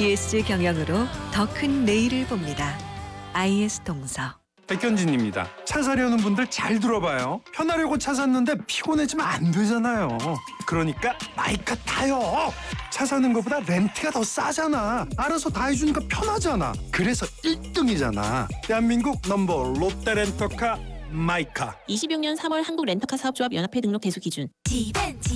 ESG 경영으로 더 큰 내일을 봅니다. IS 동서. 백현진입니다. 차 사려는 분들 잘 들어봐요. 편하려고 차 샀는데 피곤해지면 안 되잖아요. 그러니까 마이카 타요. 차 사는 것보다 렌트가 더 싸잖아. 알아서 다 해주니까 편하잖아. 그래서 1등이잖아. 대한민국 넘버 롯데렌터카 마이카. 26년 3월 한국 렌터카 사업조합 연합회 등록 대수 기준.